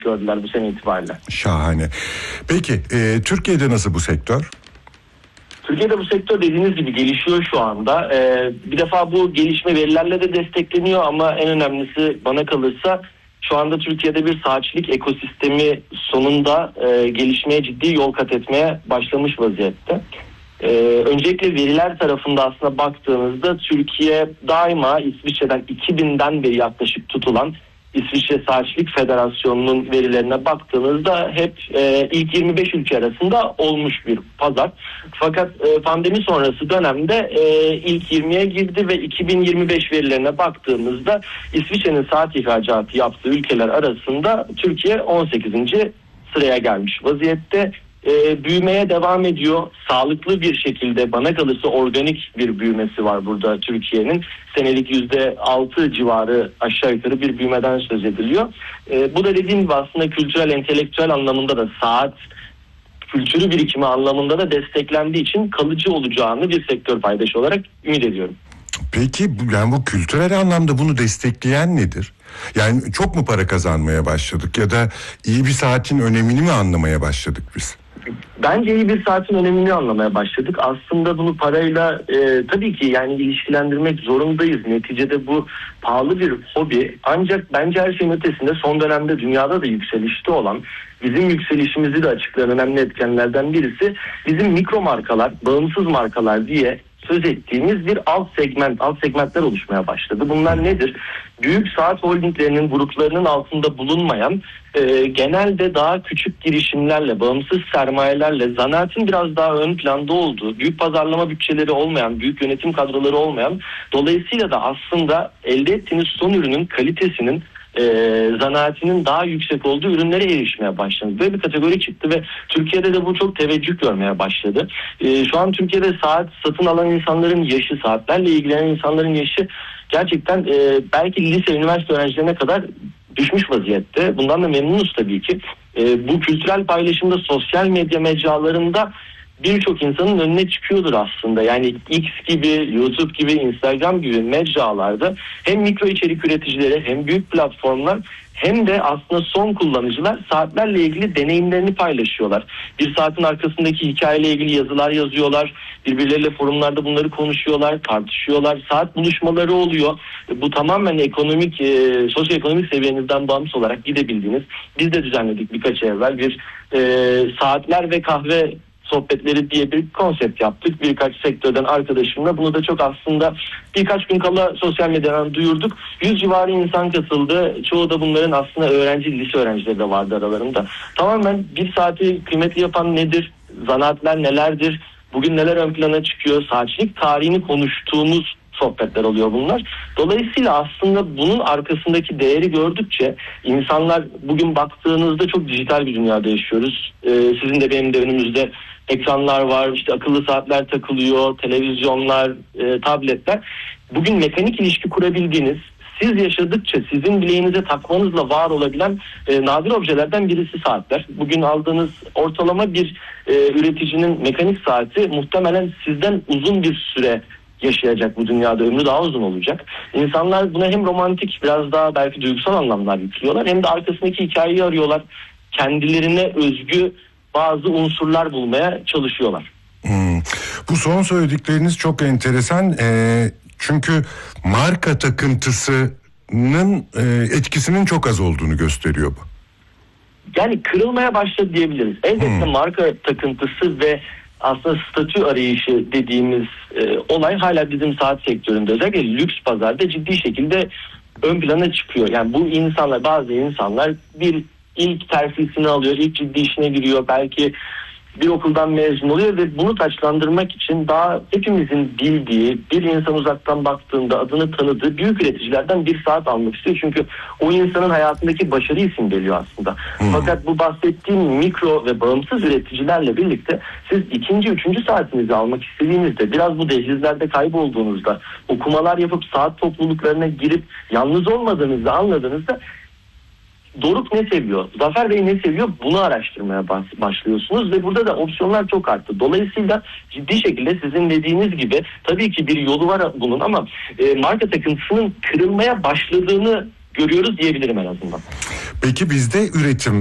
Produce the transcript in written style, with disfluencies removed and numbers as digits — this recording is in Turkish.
gördüler bu sene itibariyle. Şahane. Peki Türkiye'de nasıl bu sektör? Türkiye'de bu sektör dediğiniz gibi gelişiyor şu anda. Bir defa bu gelişme verilerle de destekleniyor ama en önemlisi bana kalırsa şu anda Türkiye'de bir saatçilik ekosistemi sonunda gelişmeye, ciddi yol kat etmeye başlamış vaziyette. Öncelikle veriler tarafında aslında baktığınızda Türkiye daima İsviçre'den 2000'den beri yaklaşık tutulan İsviçre Saatçilik Federasyonu'nun verilerine baktığınızda hep ilk 25 ülke arasında olmuş bir pazar. Fakat pandemi sonrası dönemde ilk 20'ye girdi ve 2025 verilerine baktığımızda İsviçre'nin saat ihracatı yaptığı ülkeler arasında Türkiye 18. sıraya gelmiş vaziyette. Büyümeye devam ediyor. Sağlıklı bir şekilde bana kalırsa organik bir büyümesi var burada Türkiye'nin. Senelik %6 civarı aşağı yukarı bir büyümeden söz ediliyor. Bu da dediğim gibi aslında kültürel, entelektüel anlamında da saat kültürü birikimi anlamında da desteklendiği için kalıcı olacağını bir sektör paydaşı olarak ümit ediyorum. Peki yani bu kültürel anlamda bunu destekleyen nedir? Yani çok mu para kazanmaya başladık ya da iyi bir saatin önemini mi anlamaya başladık biz? Bence iyi bir saatin önemini anlamaya başladık. Aslında bunu parayla tabii ki yani ilişkilendirmek zorundayız. Neticede bu pahalı bir hobi. Ancak bence her şeyin ötesinde son dönemde dünyada da yükselişte olan, bizim yükselişimizi de açıklayan önemli etkenlerden birisi bizim mikro markalar, bağımsız markalar diye söz ettiğimiz bir alt segmentler oluşmaya başladı. Bunlar nedir? Büyük saat holdinglerinin gruplarının altında bulunmayan genelde daha küçük girişimlerle, bağımsız sermayelerle zanaatin biraz daha ön planda olduğu, büyük pazarlama bütçeleri olmayan, büyük yönetim kadroları olmayan, dolayısıyla da aslında elde ettiğiniz son ürünün kalitesinin zanaatinin daha yüksek olduğu ürünlere erişmeye başladı. Böyle bir kategori çıktı ve Türkiye'de de bu çok teveccüh görmeye başladı. Şu an Türkiye'de saat satın alan insanların yaşı, saatlerle ilgilenen insanların yaşı gerçekten belki lise, üniversite öğrencilerine kadar düşmüş vaziyette. Bundan da memnunuz tabii ki. Bu kültürel paylaşımda sosyal medya mecralarında birçok insanın önüne çıkıyordur aslında. Yani X gibi, YouTube gibi, Instagram gibi mecralarda hem mikro içerik üreticileri hem büyük platformlar hem de aslında son kullanıcılar saatlerle ilgili deneyimlerini paylaşıyorlar. Bir saatin arkasındaki hikayeyle ilgili yazılar yazıyorlar. Birbirleriyle forumlarda bunları konuşuyorlar, tartışıyorlar. Saat buluşmaları oluyor. Bu tamamen ekonomik, sosyoekonomik seviyenizden bağımsız olarak gidebildiğiniz. Biz de düzenledik birkaç ay evvel bir saatler ve kahve sohbetleri diye bir konsept yaptık. Birkaç sektörden arkadaşımla. Bunu da çok aslında birkaç gün kala sosyal medyadan duyurduk. 100 civarı insan katıldı. Çoğu da bunların aslında öğrenci, lise öğrencileri de vardı aralarında. Tamamen bir saati kıymetli yapan nedir? Zanaatler nelerdir? Bugün neler ön plana çıkıyor? Saatçilik tarihini konuştuğumuz sohbetler oluyor bunlar. Dolayısıyla aslında bunun arkasındaki değeri gördükçe insanlar bugün baktığınızda çok dijital bir dünyada yaşıyoruz. Sizin de benim de önümüzde ekranlar var, işte akıllı saatler takılıyor, televizyonlar, tabletler. Bugün mekanik ilişki kurabildiğiniz, siz yaşadıkça sizin bileğinize takmanızla var olabilen nadir objelerden birisi saatler. Bugün aldığınız ortalama bir üreticinin mekanik saati muhtemelen sizden uzun bir süre yaşayacak bu dünyada, ömrü daha uzun olacak. İnsanlar buna hem romantik, biraz daha belki duygusal anlamlar yüklüyorlar, hem de arkasındaki hikayeyi arıyorlar. Kendilerine özgü bazı unsurlar bulmaya çalışıyorlar. Bu son söyledikleriniz çok enteresan. Çünkü marka takıntısının etkisinin çok az olduğunu gösteriyor bu. Yani kırılmaya başladı diyebiliriz. Elbette marka takıntısı ve aslında statü arayışı dediğimiz olay hala bizim saat sektöründe, özellikle lüks pazarda ciddi şekilde ön plana çıkıyor. Yani bu insanlar, bazı insanlar bir ilk terfisini alıyor, ilk ciddi işine giriyor, belki bir okuldan mezun oluyor ve bunu taçlandırmak için daha hepimizin bildiği, bir insan uzaktan baktığında adını tanıdığı büyük üreticilerden bir saat almak istiyor. Çünkü o insanın hayatındaki başarıyı simgeliyor aslında. Fakat bu bahsettiğim mikro ve bağımsız üreticilerle birlikte siz ikinci, üçüncü saatinizi almak istediğinizde, biraz bu dehlizlerde kaybolduğunuzda, okumalar yapıp saat topluluklarına girip yalnız olmadığınızda, anladığınızda Doruk ne seviyor? Zafer Bey ne seviyor? Bunu araştırmaya başlıyorsunuz ve burada da opsiyonlar çok arttı. Dolayısıyla ciddi şekilde sizin dediğiniz gibi tabii ki bir yolu var bunun ama marka takıntısının kırılmaya başladığını görüyoruz diyebilirim en azından. Peki bizde üretim